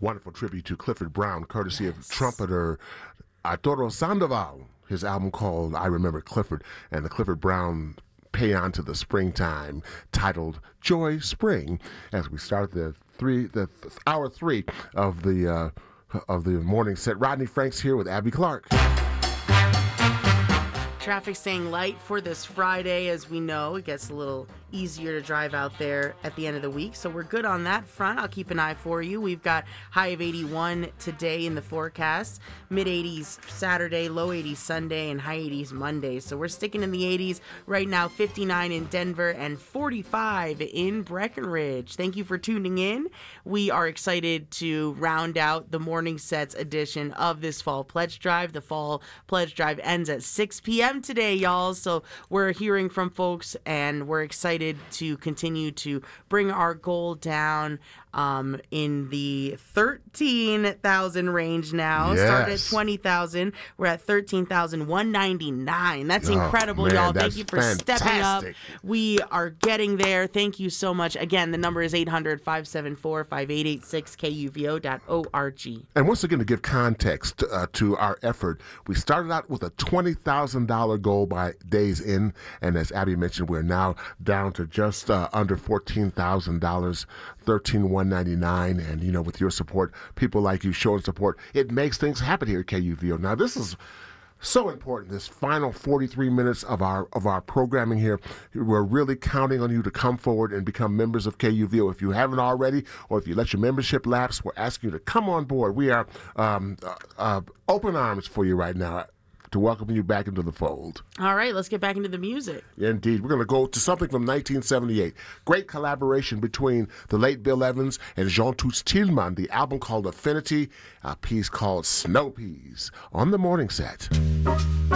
wonderful tribute to Clifford Brown, courtesy of trumpeter Arturo Sandoval. His album called I Remember Clifford, and the Clifford Brown paean to the springtime titled Joy Spring, as we start the hour three of the morning set. Rodney Franks here with Abby Clark. Traffic staying light for this Friday. As we know, it gets a little easier to drive out there at the end of the week, so we're good on that front. I'll keep an eye for you. We've got high of 81 today in the forecast, mid 80s Saturday, low 80s Sunday, and high 80s Monday. So we're sticking in the 80s right now. 59 in Denver and 45 in Breckenridge. Thank you for tuning in. We are excited to round out the morning sets edition of this Fall Pledge Drive. The Fall Pledge Drive ends at 6 p.m. today, y'all. So we're hearing from folks, and we're excited to continue to bring our goal down in the 13,000 range now. Yes. Started at 20,000. We're at 13,199. That's incredible, man, y'all. that's Thank you for stepping up. fantastic. We are getting there. Thank you so much. Again, the number is 800-574-5886, kuvo.org. And once again, to give context to our effort, we started out with a $20,000 goal by day's end, and as Abby mentioned, we're now down to just under $14,000, $13,199. And you know, with your support, people like you showing support, it makes things happen here at KUVO. Now, this is so important. This final 43 minutes of our programming here, we're really counting on you to come forward and become members of KUVO. If you haven't already, or if you let your membership lapse, we're asking you to come on board. We are open arms for you right now to welcome you back into the fold. All right, let's get back into the music. Indeed. We're going to go to something from 1978. Great collaboration between the late Bill Evans and Jean Toots Thielemans. The album called Affinity, a piece called Snow Peas on the morning set.